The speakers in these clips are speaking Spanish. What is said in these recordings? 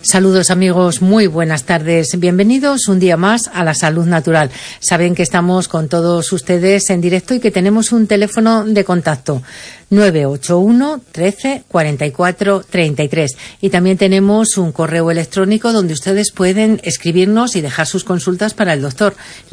Saludos amigos, muy buenas tardes. Bienvenidos un día más a La Salud Natural. Saben que estamos con todos ustedes en directo y que tenemos un teléfono de contacto 981 13 44 33 y también tenemos un correo electrónico donde ustedes pueden escribirnos y dejar sus consultas para el doctor,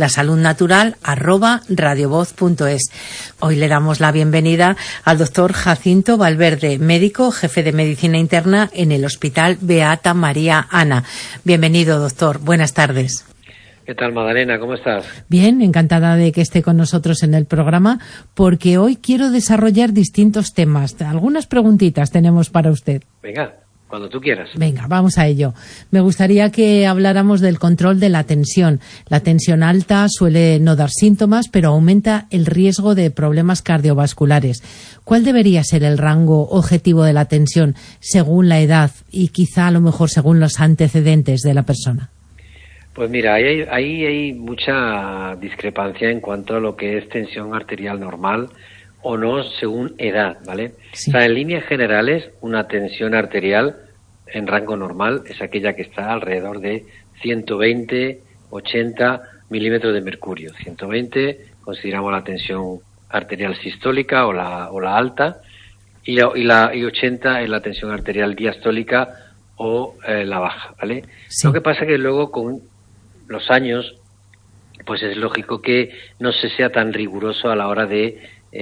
lasaludnatural@radiovoz.es. Hoy le damos la bienvenida al doctor Jacinto Valverde, médico, jefe de medicina interna en el Hospital Beata María Ana. Bienvenido, doctor. Buenas tardes. ¿Qué tal, Magdalena? ¿Cómo estás? Bien, encantada de que esté con nosotros en el programa, porque hoy quiero desarrollar distintos temas. Algunas preguntitas tenemos para usted. Venga, cuando tú quieras. Venga, vamos a ello. Me gustaría que habláramos del control de la tensión. La tensión alta suele no dar síntomas, pero aumenta el riesgo de problemas cardiovasculares. ¿Cuál debería ser el rango objetivo de la tensión según la edad y quizá a lo mejor según los antecedentes de la persona? Pues mira, ahí hay mucha discrepancia en cuanto a lo que es tensión arterial normal o no según edad, ¿vale? Sí. O sea, en líneas generales, una tensión arterial en rango normal es aquella que está alrededor de 120, 80 milímetros de mercurio. 120 consideramos la tensión arterial sistólica o la alta y 80 es la tensión arterial diastólica o la baja, ¿vale? Sí. Lo que pasa es que luego con los años, pues es lógico que no se sea tan riguroso a la hora de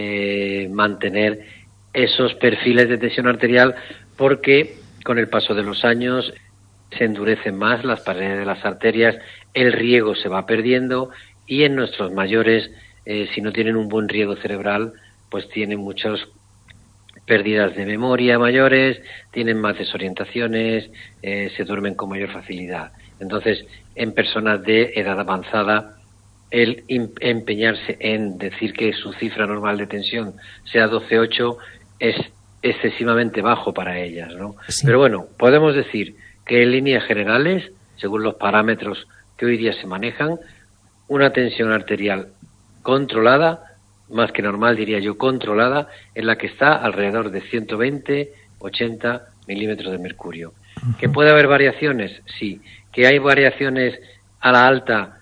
mantener esos perfiles de tensión arterial, porque con el paso de los años se endurecen más las paredes de las arterias, el riego se va perdiendo y en nuestros mayores, si no tienen un buen riego cerebral, pues tienen muchas pérdidas de memoria mayores, tienen más desorientaciones, se duermen con mayor facilidad. Entonces, en personas de edad avanzada, el empeñarse en decir que su cifra normal de tensión sea 12,8 es excesivamente bajo para ellas, ¿no? Sí. Pero bueno, podemos decir que en líneas generales, según los parámetros que hoy día se manejan, una tensión arterial controlada, más que normal diría yo controlada, es la que está alrededor de 120, 80 milímetros de mercurio. Uh-huh. ¿Que puede haber variaciones? Sí. ¿Que hay variaciones a la alta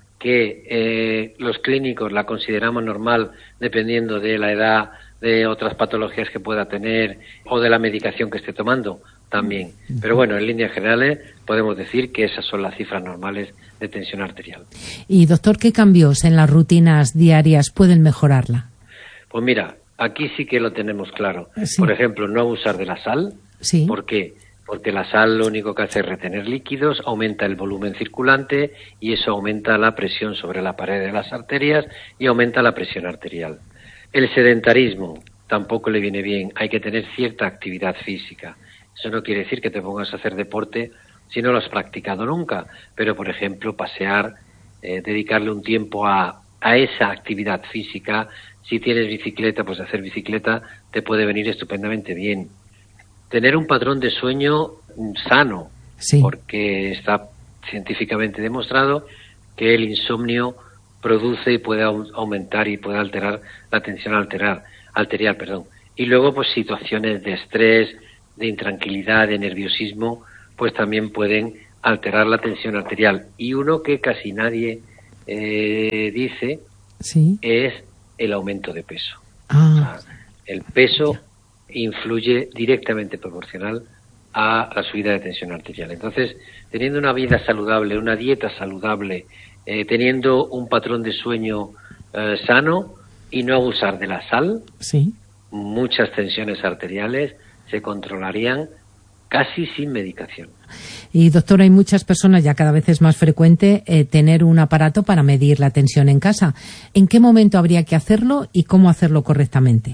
que los clínicos la consideramos normal dependiendo de la edad, de otras patologías que pueda tener o de la medicación que esté tomando? También. Pero bueno, en líneas generales podemos decir que esas son las cifras normales de tensión arterial. Y doctor, ¿qué cambios en las rutinas diarias pueden mejorarla? Pues mira, aquí sí que lo tenemos claro. Sí. Por ejemplo, no abusar de la sal. Sí. ¿Por qué? Porque la sal lo único que hace es retener líquidos, aumenta el volumen circulante y eso aumenta la presión sobre la pared de las arterias y aumenta la presión arterial. El sedentarismo tampoco le viene bien, hay que tener cierta actividad física. Eso no quiere decir que te pongas a hacer deporte si no lo has practicado nunca, pero por ejemplo pasear, dedicarle un tiempo a esa actividad física. Si tienes bicicleta, pues hacer bicicleta te puede venir estupendamente bien. Tener un patrón de sueño sano, sí, porque está científicamente demostrado que el insomnio produce y puede aumentar y puede alterar la tensión arterial. Y luego, pues situaciones de estrés, de intranquilidad, de nerviosismo, pues también pueden alterar la tensión arterial. Y uno que casi nadie dice, sí, es el aumento de peso. O sea, el peso influye directamente proporcional a la subida de tensión arterial. Entonces, teniendo una vida saludable, una dieta saludable, teniendo un patrón de sueño sano y no abusar de la sal, sí, muchas tensiones arteriales se controlarían casi sin medicación. Y doctor, hay muchas personas, ya cada vez es más frecuente tener un aparato para medir la tensión en casa. ¿En qué momento habría que hacerlo y cómo hacerlo correctamente?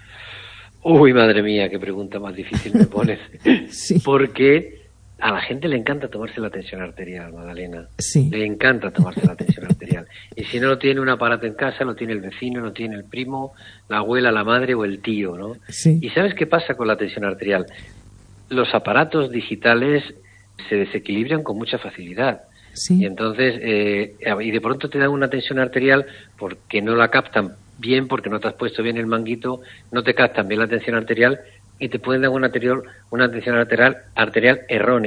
Uy, madre mía, qué pregunta más difícil me pones. Sí. Porque a la gente le encanta tomarse la tensión arterial, Magdalena. Sí. Le encanta tomarse la tensión arterial. Y si no lo tiene un aparato en casa, lo tiene el vecino, lo tiene el primo, la abuela, la madre o el tío, ¿no? Sí. ¿Y sabes qué pasa con la tensión arterial? Los aparatos digitales se desequilibran con mucha facilidad. Sí. Y entonces, y de pronto te dan una tensión arterial porque no la captan bien, porque no te has puesto bien el manguito, no te captan bien la tensión arterial y te pueden dar una tensión arterial errónea,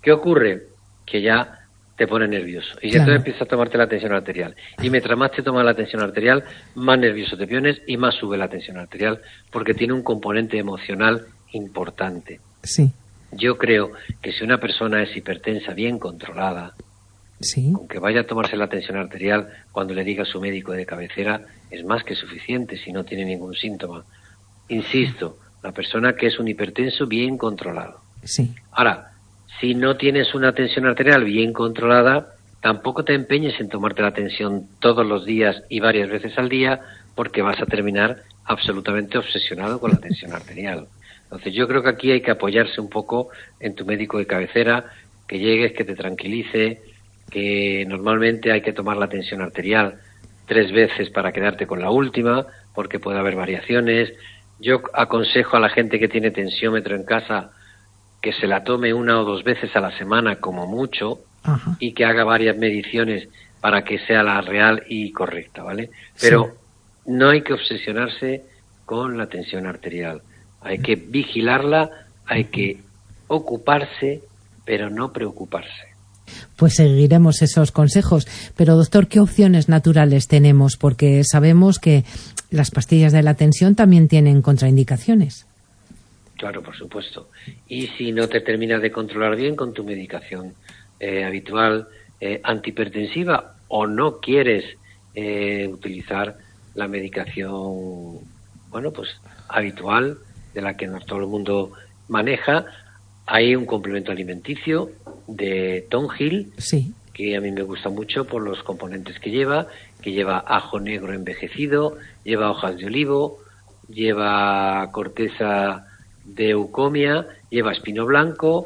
¿Qué ocurre? Que ya te pone nervioso. Y entonces empiezas a tomarte la tensión arterial. Y mientras más te tomas la tensión arterial, más nervioso te pones y más sube la tensión arterial, porque tiene un componente emocional importante. Sí. Yo creo que si una persona es hipertensa, bien controlada, aunque vaya a tomarse la tensión arterial, cuando le diga a su médico de cabecera, es más que suficiente si no tiene ningún síntoma. Insisto, la persona que es un hipertenso bien controlado. Sí. Ahora, si no tienes una tensión arterial bien controlada, tampoco te empeñes en tomarte la tensión todos los días y varias veces al día, porque vas a terminar absolutamente obsesionado con la tensión arterial. Entonces yo creo que aquí hay que apoyarse un poco en tu médico de cabecera, que llegues, que te tranquilice, que normalmente hay que tomar la tensión arterial 3 veces para quedarte con la última, porque puede haber variaciones. Yo aconsejo a la gente que tiene tensiómetro en casa que se la tome 1 o 2 veces a la semana como mucho. Ajá. Y que haga varias mediciones para que sea la real y correcta, ¿vale? Pero no hay que obsesionarse con la tensión arterial. Hay que vigilarla, hay que ocuparse, pero no preocuparse. Pues seguiremos esos consejos. Pero, doctor, ¿qué opciones naturales tenemos? Porque sabemos que las pastillas de la tensión también tienen contraindicaciones. Claro, por supuesto. Y si no te terminas de controlar bien con tu medicación habitual antihipertensiva, o no quieres utilizar la medicación, habitual, de la que todo el mundo maneja, hay un complemento alimenticio de Tonhil, que a mí me gusta mucho por los componentes que lleva ajo negro envejecido, lleva hojas de olivo, lleva corteza de eucomia, lleva espino blanco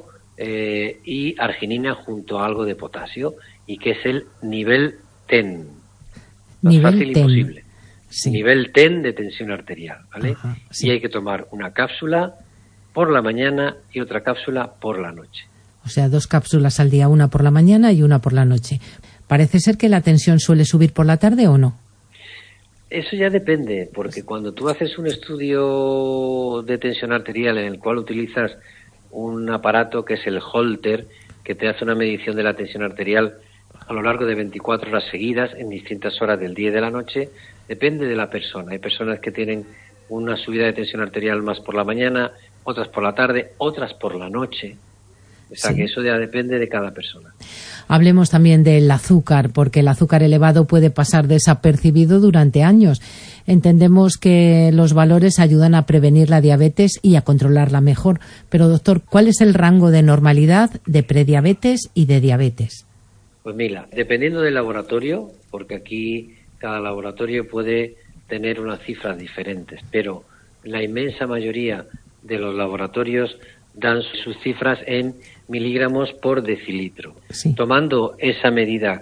y arginina junto a algo de potasio, y que es el nivel TEN. Más fácil imposible. Sí. Nivel TEN de tensión arterial, ¿vale? Ajá, sí. Y hay que tomar una cápsula por la mañana y otra cápsula por la noche. O sea, 2 cápsulas al día, una por la mañana y una por la noche. Parece ser que la tensión suele subir por la tarde, ¿o no? Eso ya depende, porque cuando tú haces un estudio de tensión arterial en el cual utilizas un aparato que es el Holter, que te hace una medición de la tensión arterial a lo largo de 24 horas seguidas en distintas horas del día y de la noche, depende de la persona. Hay personas que tienen una subida de tensión arterial más por la mañana, otras por la tarde, otras por la noche. O sea, que eso ya depende de cada persona. Hablemos también del azúcar, porque el azúcar elevado puede pasar desapercibido durante años. Entendemos que los valores ayudan a prevenir la diabetes y a controlarla mejor. Pero, doctor, ¿cuál es el rango de normalidad de prediabetes y de diabetes? Pues mira, dependiendo del laboratorio, porque aquí cada laboratorio puede tener unas cifras diferentes, pero la inmensa mayoría de los laboratorios dan sus cifras en miligramos por decilitro. Sí. Tomando esa medida,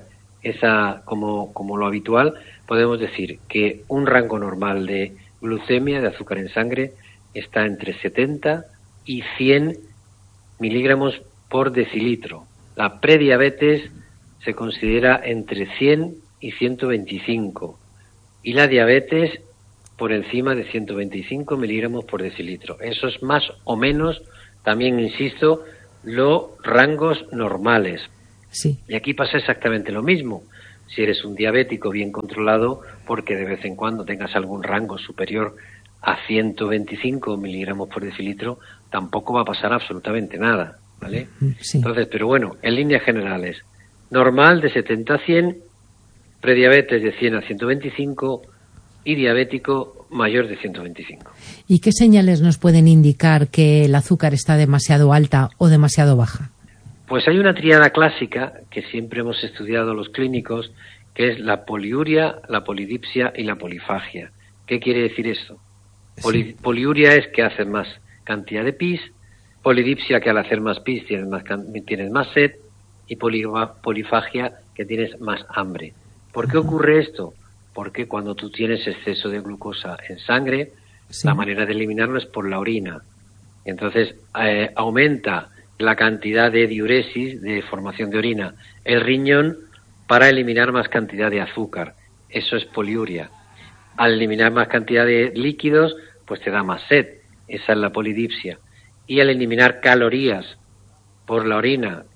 como lo habitual, podemos decir que un rango normal de glucemia, de azúcar en sangre, está entre 70 y 100 miligramos por decilitro. La prediabetes se considera entre 100 y 125 y la diabetes por encima de 125 miligramos por decilitro. Eso es más o menos, también insisto, los rangos normales. Sí. Y aquí pasa exactamente lo mismo. Si eres un diabético bien controlado, porque de vez en cuando tengas algún rango superior a 125 miligramos por decilitro, tampoco va a pasar absolutamente nada, ¿vale? Sí. Entonces, pero bueno, en líneas generales, normal de 70 a 100, prediabetes de 100 a 125 y diabético mayor de 125. ¿Y qué señales nos pueden indicar que el azúcar está demasiado alta o demasiado baja? Pues hay una tríada clásica que siempre hemos estudiado los clínicos, que es la poliuria, la polidipsia y la polifagia. ¿Qué quiere decir esto? Poliuria es que haces más cantidad de pis, polidipsia que al hacer más pis tienes más sed, y polifagia que tienes más hambre. ¿Por qué ocurre esto? Porque cuando tú tienes exceso de glucosa en sangre, la manera de eliminarlo es por la orina. Entonces aumenta la cantidad de diuresis, de formación de orina, el riñón para eliminar más cantidad de azúcar. Eso es poliuria. Al eliminar más cantidad de líquidos, pues te da más sed. Esa es la polidipsia. Y al eliminar calorías por la orina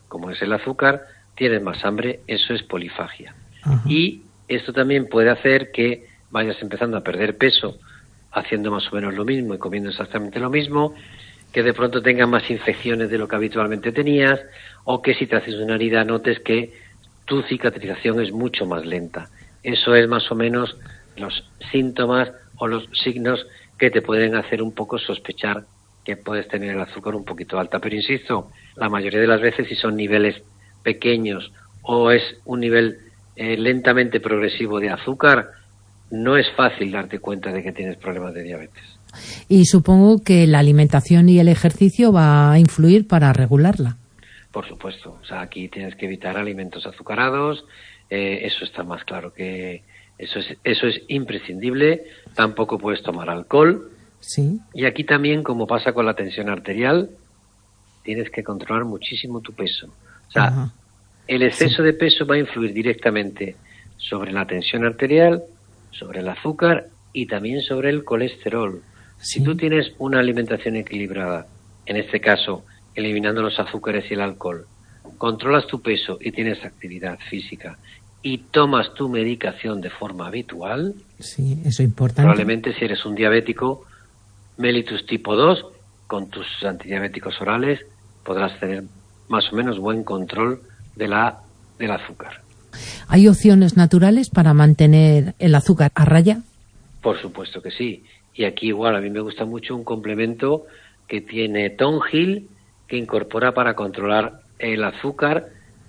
como es el azúcar, tienes más hambre, eso es polifagia. Ajá. Y esto también puede hacer que vayas empezando a perder peso haciendo más o menos lo mismo y comiendo exactamente lo mismo, que de pronto tengas más infecciones de lo que habitualmente tenías, o que si te haces una herida notes que tu cicatrización es mucho más lenta. Eso es más o menos los síntomas o los signos que te pueden hacer un poco sospechar que puedes tener el azúcar un poquito alta. Pero insisto, la mayoría de las veces, si son niveles pequeños o es un nivel lentamente progresivo de azúcar, no es fácil darte cuenta de que tienes problemas de diabetes. Y supongo que la alimentación y el ejercicio va a influir para regularla. Por supuesto. O sea, aquí tienes que evitar alimentos azucarados. Eso está más claro que eso es imprescindible. Tampoco puedes tomar alcohol. Sí. Y aquí también, como pasa con la tensión arterial, tienes que controlar muchísimo tu peso. O sea, Ajá. el exceso de peso va a influir directamente sobre la tensión arterial, sobre el azúcar y también sobre el colesterol. Sí. Si tú tienes una alimentación equilibrada, en este caso, eliminando los azúcares y el alcohol, controlas tu peso y tienes actividad física y tomas tu medicación de forma habitual, Sí, eso es importante. probablemente si eres un diabético mellitus tipo 2, con tus antidiabéticos orales podrás tener más o menos buen control del azúcar. ¿Hay opciones naturales para mantener el azúcar a raya? Por supuesto que sí. Y aquí igual a mí me gusta mucho un complemento que tiene Tonghil, que incorpora para controlar el azúcar,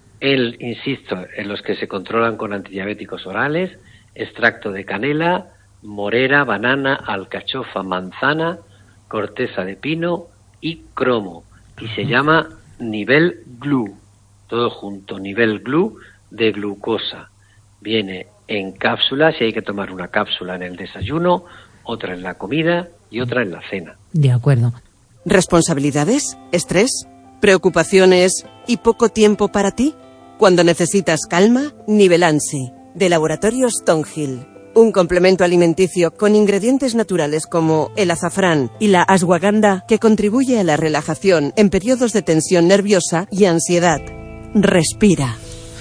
insisto, en los que se controlan con antidiabéticos orales, extracto de canela, morera, banana, alcachofa, manzana, corteza de pino y cromo. Y se llama Nivel Glu, todo junto, Nivel Glu de glucosa. Viene en cápsulas y hay que tomar una cápsula en el desayuno, otra en la comida y otra en la cena. De acuerdo. ¿Responsabilidades? ¿Estrés? ¿Preocupaciones y poco tiempo para ti? Cuando necesitas calma, Nivelansi, de Laboratorios Tonghil. Un complemento alimenticio con ingredientes naturales como el azafrán y la ashwagandha que contribuye a la relajación en periodos de tensión nerviosa y ansiedad. Respira.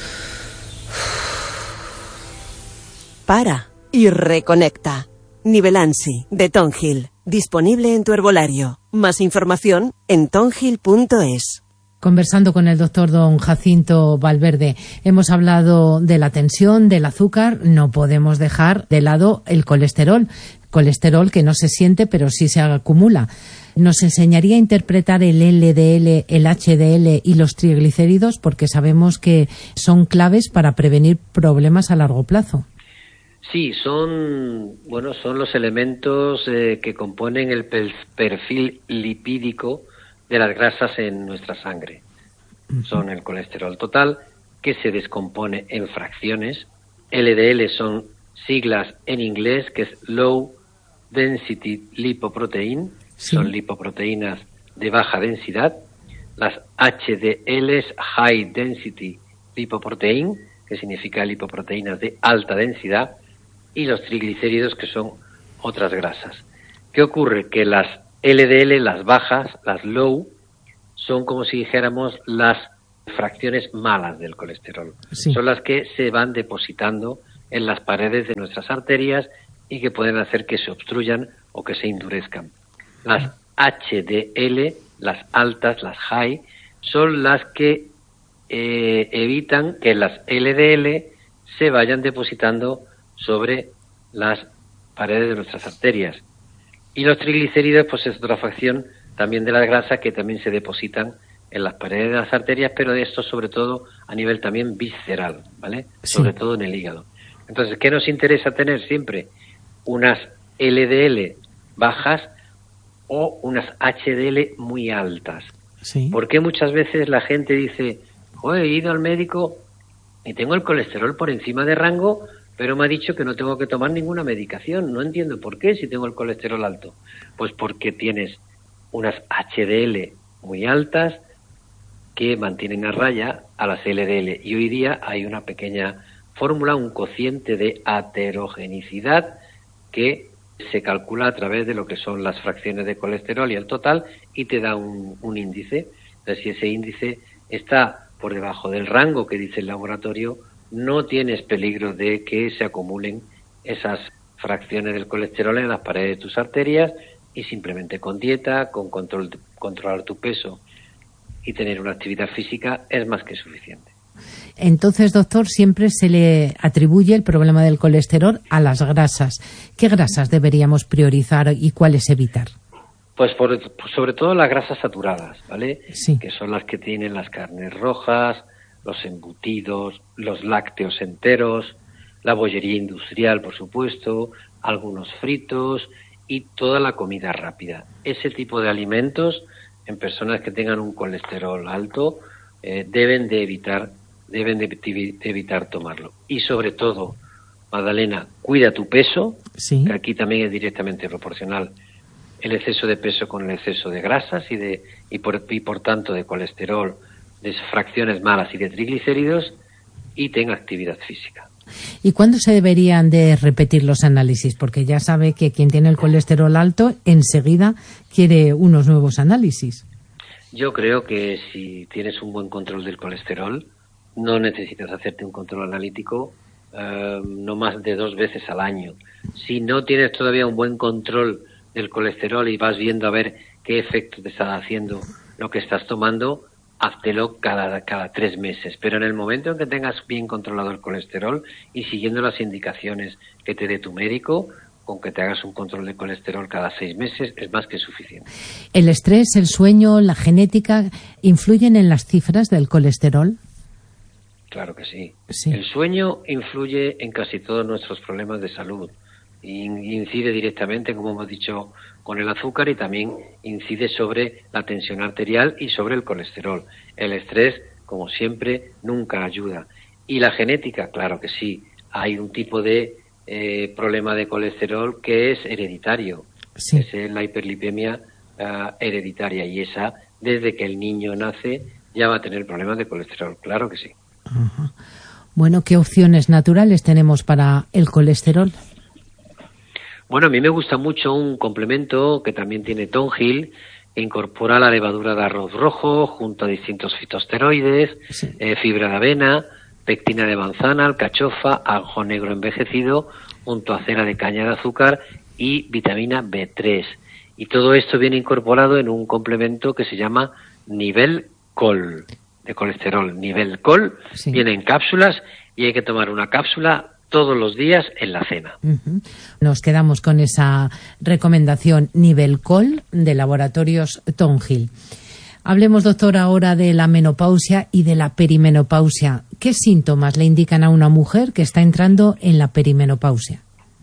Para y reconecta. Nivelansi, de Tonghil. Disponible en tu herbolario. Más información en tonghil.es. Conversando con el doctor don Jacinto Valverde, hemos hablado de la tensión, del azúcar, no podemos dejar de lado el colesterol que no se siente pero sí se acumula. ¿Nos enseñaría a interpretar el LDL, el HDL y los triglicéridos? Porque sabemos que son claves para prevenir problemas a largo plazo. Sí, son los elementos que componen el perfil lipídico de las grasas en nuestra sangre. Son el colesterol total, que se descompone en fracciones. LDL son siglas en inglés, que es Low Density Lipoprotein, Sí. son lipoproteínas de baja densidad. Las HDL, High Density Lipoprotein, que significa lipoproteínas de alta densidad, y los triglicéridos, que son otras grasas. ¿Qué ocurre? Que las LDL, las bajas, las low, son como si dijéramos las fracciones malas del colesterol. Sí. Son las que se van depositando en las paredes de nuestras arterias y que pueden hacer que se obstruyan o que se endurezcan. Las HDL, las altas, las high, son las que evitan que las LDL se vayan depositando sobre las paredes de nuestras arterias. Y los triglicéridos, pues es otra fracción también de las grasas que también se depositan en las paredes de las arterias, pero de esto sobre todo a nivel también visceral, ¿vale? Sí. Sobre todo en el hígado. Entonces, ¿qué nos interesa tener siempre? Unas LDL bajas o unas HDL muy altas. Sí. Porque muchas veces la gente dice, he ido al médico y tengo el colesterol por encima de rango, pero me ha dicho que no tengo que tomar ninguna medicación. No entiendo por qué si tengo el colesterol alto. Pues porque tienes unas HDL muy altas que mantienen a raya a las LDL. Y hoy día hay una pequeña fórmula, un cociente de aterogenicidad que se calcula a través de lo que son las fracciones de colesterol y el total y te da un índice. Entonces, si ese índice está por debajo del rango que dice el laboratorio, no tienes peligro de que se acumulen esas fracciones del colesterol en las paredes de tus arterias, y simplemente con dieta, con controlar tu peso y tener una actividad física es más que suficiente. Entonces, doctor, siempre se le atribuye el problema del colesterol a las grasas. ¿Qué grasas deberíamos priorizar y cuáles evitar? Pues sobre todo las grasas saturadas, ¿vale? Sí. Que son las que tienen las carnes rojas, los embutidos, los lácteos enteros, la bollería industrial, por supuesto, algunos fritos y toda la comida rápida. Ese tipo de alimentos en personas que tengan un colesterol alto deben de evitar tomarlo. Y sobre todo, Magdalena, cuida tu peso, sí, que aquí también es directamente proporcional el exceso de peso con el exceso de grasas y por tanto de colesterol, de fracciones malas y de triglicéridos, y tenga actividad física. ¿Y cuándo se deberían de repetir los análisis? Porque ya sabe que quien tiene el colesterol alto enseguida quiere unos nuevos análisis. Yo creo que si tienes un buen control del colesterol, no necesitas hacerte un control analítico no más de 2 veces al año. Si no tienes todavía un buen control del colesterol y vas viendo a ver qué efecto te está haciendo lo que estás tomando, háztelo cada 3 meses. Pero en el momento en que tengas bien controlado el colesterol y siguiendo las indicaciones que te dé tu médico, con que te hagas un control de colesterol cada 6 meses es más que suficiente. ¿El estrés, el sueño, la genética influyen en las cifras del colesterol? Claro que sí. Sí. El sueño influye en casi todos nuestros problemas de salud. Incide directamente, como hemos dicho, con el azúcar, y también incide sobre la tensión arterial y sobre el colesterol. El estrés, como siempre, nunca ayuda. Y la genética, claro que sí. Hay un tipo de problema de colesterol que es hereditario. Sí. Es la hiperlipemia hereditaria, y esa, desde que el niño nace, ya va a tener problemas de colesterol. Claro que sí. Ajá. Bueno, ¿qué opciones naturales tenemos para el colesterol? Bueno, a mí me gusta mucho un complemento que también tiene Tonghil, que incorpora la levadura de arroz rojo junto a distintos fitosteroides, sí, fibra de avena, pectina de manzana, alcachofa, ajo negro envejecido, junto a cera de caña de azúcar y vitamina B3. Y todo esto viene incorporado en un complemento que se llama Nivel Col, de colesterol. Nivel Col, sí, viene en cápsulas y hay que tomar una cápsula todos los días en la cena. Uh-huh. Nos quedamos con esa recomendación Nivel Col de Laboratorios Tonghil. Hablemos, doctor, ahora de la menopausia y de la perimenopausia. ¿Qué síntomas le indican a una mujer que está entrando en la perimenopausia?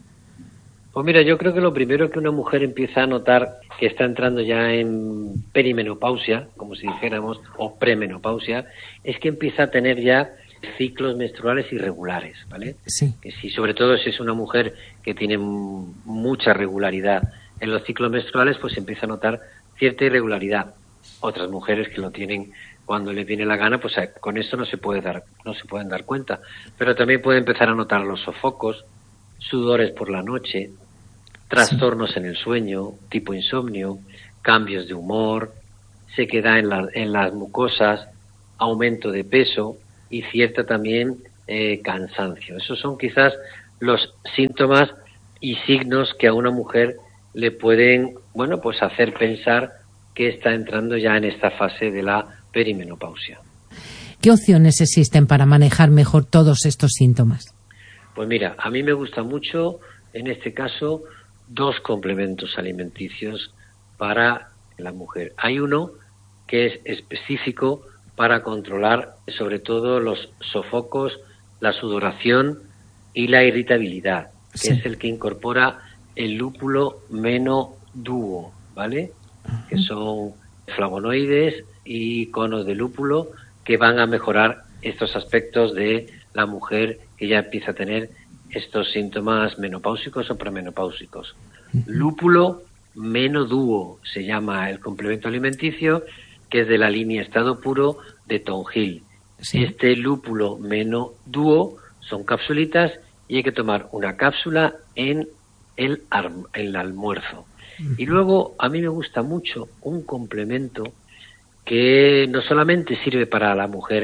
Pues mira, yo creo que lo primero que una mujer empieza a notar que está entrando ya en perimenopausia, como si dijéramos, o premenopausia, es que empieza a tener ya ciclos menstruales irregulares, ¿vale? Sí. Que si, sobre todo si es una mujer que tiene mucha regularidad en los ciclos menstruales, pues empieza a notar cierta irregularidad. Otras mujeres que lo tienen cuando les viene la gana, pues con esto no se pueden dar cuenta. Pero también puede empezar a notar los sofocos, sudores por la noche, trastornos en el sueño, tipo insomnio, cambios de humor, sequedad en las mucosas, aumento de peso y cierta también cansancio. Esos son quizás los síntomas y signos que a una mujer le pueden, bueno, pues hacer pensar que está entrando ya en esta fase de la perimenopausia. ¿Qué opciones existen para manejar mejor todos estos síntomas? Pues mira, a mí me gusta mucho, en este caso, 2 complementos alimenticios para la mujer. Hay uno que es específico para controlar sobre todo los sofocos, la sudoración y la irritabilidad, que sí, es el que incorpora el lúpulo meno-duo, ¿vale? Uh-huh. Que son flavonoides y conos de lúpulo que van a mejorar estos aspectos de la mujer que ya empieza a tener estos síntomas menopáusicos o premenopáusicos. Uh-huh. Lúpulo meno-duo se llama el complemento alimenticio, que es de la línea Estado Puro de Tonghil. Sí. Este lúpulo meno-duo son capsulitas y hay que tomar una cápsula en el almuerzo. Uh-huh. Y luego a mí me gusta mucho un complemento que no solamente sirve para la mujer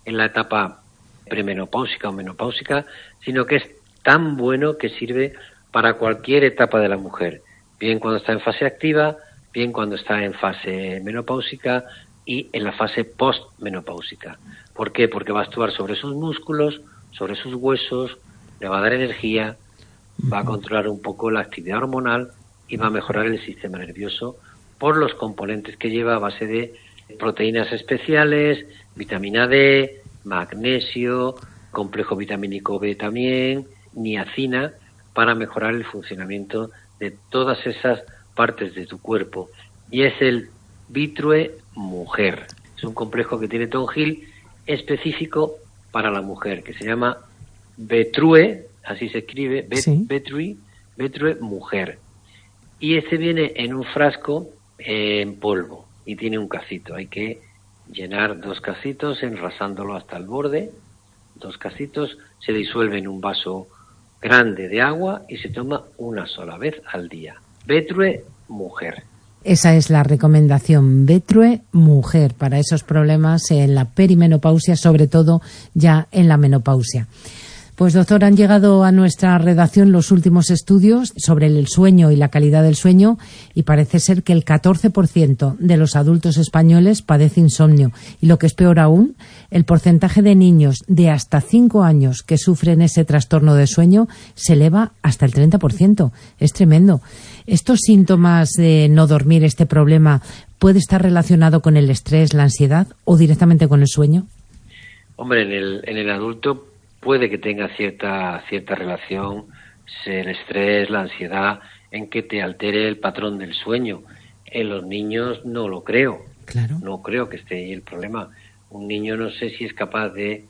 en la etapa premenopáusica o menopáusica, sino que es tan bueno que sirve para cualquier etapa de la mujer, bien cuando está en fase activa, bien cuando está en fase menopáusica y en la fase postmenopáusica. ¿Por qué? Porque va a actuar sobre sus músculos, sobre sus huesos, le va a dar energía, va a controlar un poco la actividad hormonal y va a mejorar el sistema nervioso por los componentes que lleva a base de proteínas especiales, vitamina D, magnesio, complejo vitamínico B también, niacina, para mejorar el funcionamiento de todas esas partes de tu cuerpo. Y es el Vitrue Mujer. Es un complejo que tiene Tonghil específico para la mujer, que se llama Vitrue, así se escribe, Vitrue Mujer. Y este viene en un frasco en polvo y tiene un cacito. Hay que llenar 2 cacitos enrasándolo hasta el borde. 2 cacitos, se disuelve en un vaso grande de agua y se toma una sola vez al día. Vitrue Mujer. Esa es la recomendación, Vitrue Mujer, para esos problemas en la perimenopausia, sobre todo ya en la menopausia. Pues doctor, han llegado a nuestra redacción los últimos estudios sobre el sueño y la calidad del sueño y parece ser que el 14% de los adultos españoles padece insomnio y, lo que es peor aún, el porcentaje de niños de hasta 5 años que sufren ese trastorno de sueño se eleva hasta el 30%. Es tremendo. ¿Estos síntomas de no dormir, este problema, puede estar relacionado con el estrés, la ansiedad o directamente con el sueño? Hombre, en el adulto puede que tenga cierta relación el estrés, la ansiedad, en que te altere el patrón del sueño. En los niños no lo creo. Claro. No creo que esté ahí el problema. Un niño no sé si es capaz de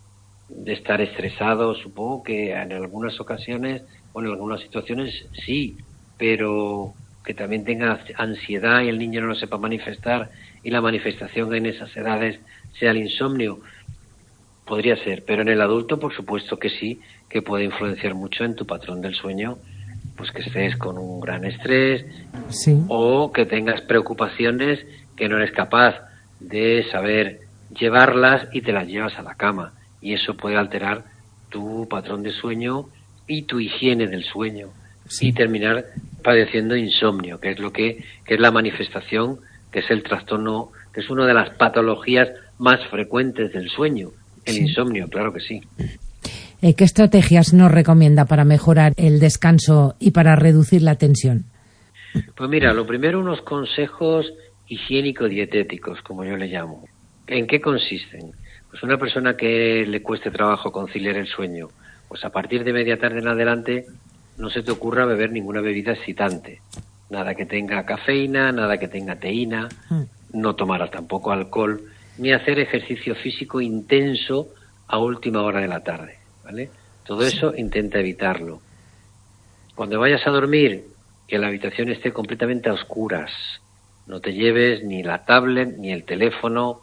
estar estresado. Supongo que en algunas ocasiones o en algunas situaciones sí, pero que también tenga ansiedad y el niño no lo sepa manifestar y la manifestación en esas edades sea el insomnio. Podría ser, pero en el adulto por supuesto que sí, que puede influenciar mucho en tu patrón del sueño, pues que estés con un gran estrés, sí, o que tengas preocupaciones que no eres capaz de saber llevarlas y te las llevas a la cama, y eso puede alterar tu patrón de sueño y tu higiene del sueño, sí, y terminar padeciendo insomnio, que es la manifestación, que es el trastorno, que es una de las patologías más frecuentes del sueño. El insomnio, claro que sí. ¿Qué estrategias nos recomienda para mejorar el descanso y para reducir la tensión? Pues mira, lo primero, unos consejos higiénico-dietéticos, como yo le llamo. ¿En qué consisten? Pues una persona que le cueste trabajo conciliar el sueño, pues a partir de media tarde en adelante no se te ocurra beber ninguna bebida excitante. Nada que tenga cafeína, nada que tenga teína, no tomar tampoco alcohol, ni hacer ejercicio físico intenso a última hora de la tarde, ¿vale? Todo eso intenta evitarlo. Cuando vayas a dormir, que la habitación esté completamente a oscuras. No te lleves ni la tablet, ni el teléfono,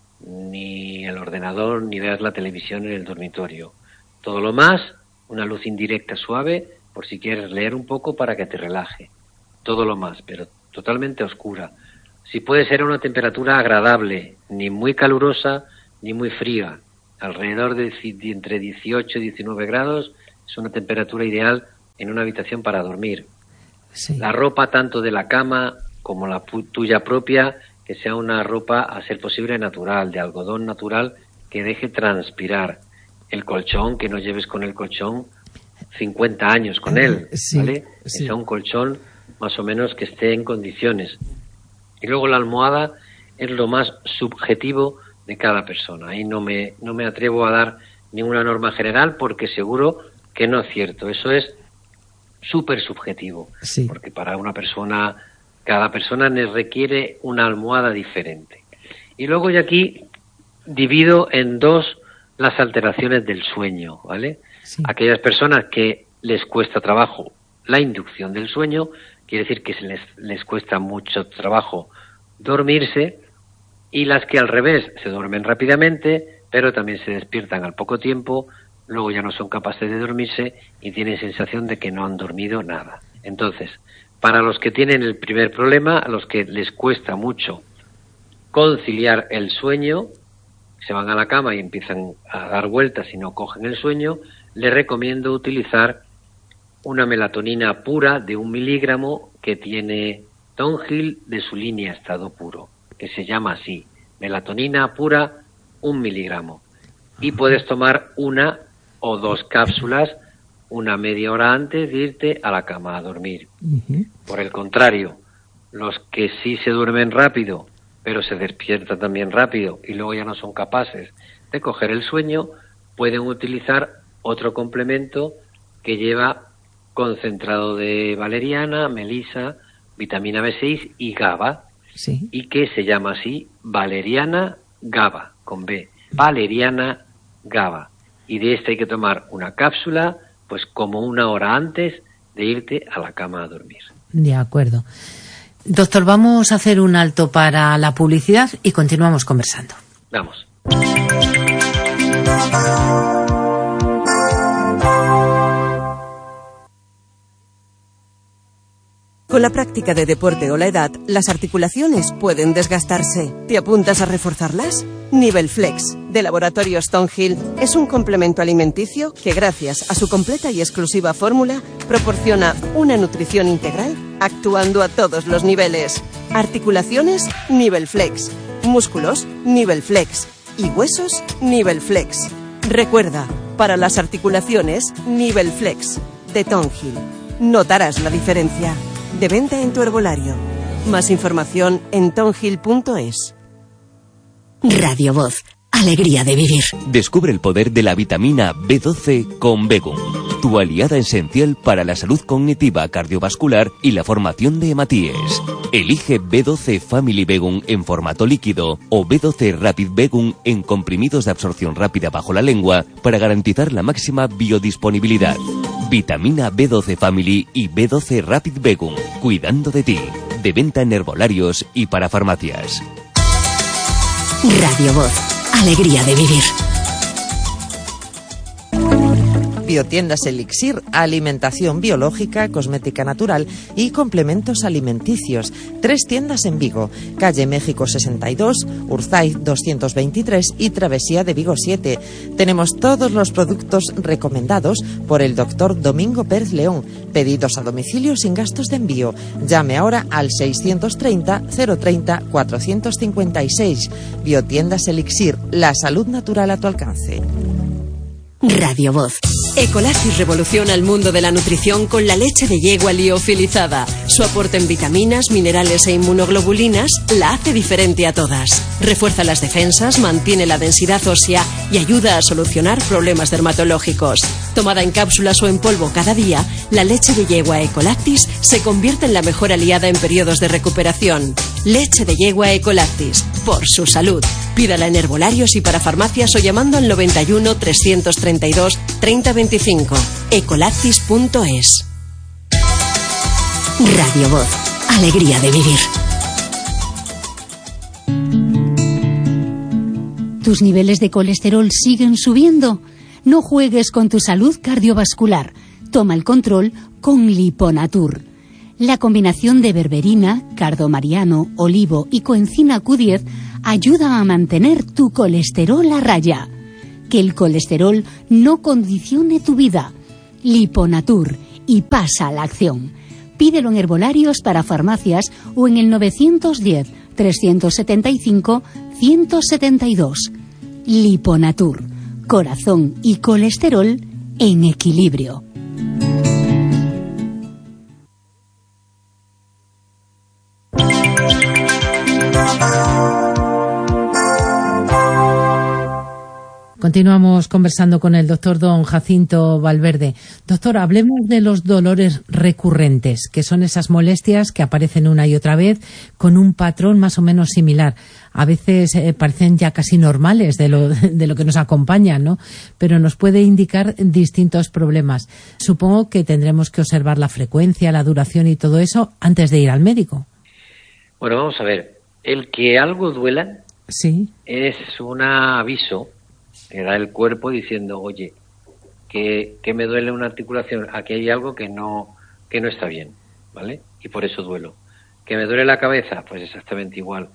ni el ordenador, ni veas la televisión en el dormitorio. Todo lo más, una luz indirecta suave, por si quieres leer un poco para que te relaje. Todo lo más, pero totalmente oscura. Si puede ser a una temperatura agradable, ni muy calurosa ni muy fría, alrededor de entre 18 y 19 grados es una temperatura ideal en una habitación para dormir. Sí. La ropa, tanto de la cama como la tuya propia, que sea una ropa a ser posible natural, de algodón natural, que deje transpirar. El colchón, que no lleves con el colchón 50 años con él, sí, ¿vale? Sí. Que sea un colchón más o menos que esté en condiciones. Y luego la almohada es lo más subjetivo de cada persona. Ahí no me atrevo a dar ninguna norma general porque seguro que no es cierto. Eso es súper subjetivo. Sí. Porque para una persona, cada persona requiere una almohada diferente. Y luego yo aquí divido en 2 las alteraciones del sueño, ¿vale? Sí. Aquellas personas que les cuesta trabajo la inducción del sueño, quiere decir que les cuesta mucho trabajo dormirse, y las que al revés se duermen rápidamente, pero también se despiertan al poco tiempo, luego ya no son capaces de dormirse y tienen sensación de que no han dormido nada. Entonces, para los que tienen el primer problema, a los que les cuesta mucho conciliar el sueño, se van a la cama y empiezan a dar vueltas y no cogen el sueño, les recomiendo utilizar una melatonina pura de 1 miligramo que tiene Tonghil de su línea estado puro, que se llama así, melatonina pura 1 miligramo. Y puedes tomar 1 o 2 cápsulas una media hora antes de irte a la cama a dormir. Por el contrario, los que sí se duermen rápido, pero se despiertan también rápido y luego ya no son capaces de coger el sueño, pueden utilizar otro complemento que lleva concentrado de valeriana, melisa, vitamina B6 y GABA, sí, y que se llama así valeriana GABA, con B, valeriana GABA. Y de este hay que tomar una cápsula, pues como 1 hora antes de irte a la cama a dormir. De acuerdo. Doctor, vamos a hacer un alto para la publicidad y continuamos conversando. Vamos. Con la práctica de deporte o la edad, las articulaciones pueden desgastarse. ¿Te apuntas a reforzarlas? Nivel Flex, de Laboratorios Tonghil, es un complemento alimenticio que, gracias a su completa y exclusiva fórmula, proporciona una nutrición integral actuando a todos los niveles. Articulaciones, Nivel Flex. Músculos, Nivel Flex. Y huesos, Nivel Flex. Recuerda, para las articulaciones, Nivel Flex, de Tonghil. Notarás la diferencia. De venta en tu herbolario. Más información en tonghil.es. Radio Voz. Alegría de vivir. Descubre el poder de la vitamina B12 con Begum, tu aliada esencial para la salud cognitiva, cardiovascular y la formación de hematíes. Elige B12 Family Begum en formato líquido o B12 Rapid Begum en comprimidos de absorción rápida bajo la lengua para garantizar la máxima biodisponibilidad. Vitamina B12 Family y B12 Rapid Begum, cuidando de ti. De venta en herbolarios y para farmacias. Radio Voz. Alegría de vivir. Biotiendas Elixir, alimentación biológica, cosmética natural y complementos alimenticios. 3 tiendas en Vigo, calle México 62, Urzaiz 223 y Travesía de Vigo 7. Tenemos todos los productos recomendados por el doctor Domingo Pérez León. Pedidos a domicilio sin gastos de envío. Llame ahora al 630 030 456. Biotiendas Elixir, la salud natural a tu alcance. Radio Voz. Ecolactis revoluciona el mundo de la nutrición con la leche de yegua liofilizada. Su aporte en vitaminas, minerales e inmunoglobulinas la hace diferente a todas. Refuerza las defensas, mantiene la densidad ósea y ayuda a solucionar problemas dermatológicos. Tomada en cápsulas o en polvo cada día, la leche de yegua Ecolactis se convierte en la mejor aliada en periodos de recuperación. Leche de yegua Ecolactis, por su salud. Pídala en herbolarios y para farmacias o llamando al 91 332 3025. Ecolactis.es. Radio Voz. Alegría de vivir. ¿Tus niveles de colesterol siguen subiendo? No juegues con tu salud cardiovascular. Toma el control con Liponatur. La combinación de berberina, cardomariano, olivo y coenzima Q10 ayuda a mantener tu colesterol a raya. Que el colesterol no condicione tu vida. Liponatur, y pasa a la acción. Pídelo en herbolarios para farmacias o en el 910 375 172. Liponatur, corazón y colesterol en equilibrio. Continuamos conversando con el doctor don Jacinto Valverde. Doctor, hablemos de los dolores recurrentes, que son esas molestias que aparecen una y otra vez con un patrón más o menos similar. A veces parecen ya casi normales de lo que nos acompaña, ¿no? Pero nos puede indicar distintos problemas. Supongo que tendremos que observar la frecuencia, la duración y todo eso antes de ir al médico. Bueno, vamos a ver. El que algo duela, sí, es un aviso que da el cuerpo diciendo, oye, que me duele una articulación, aquí hay algo que no está bien, ¿vale? Y por eso duelo. ¿Que me duele la cabeza? Pues exactamente igual.